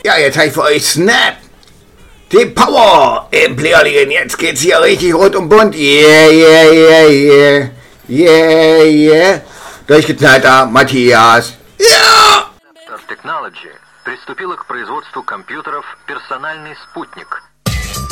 Ja, jetzt habe ich für euch Snap. Die Power im Playerligen. Jetzt geht's hier richtig rund und bunt. Yeah, yeah, yeah, yeah. Yeah, yeah. Durchgeknallter Matthias. Ja! Technology приступила к производству компьютеров «Персональный спутник».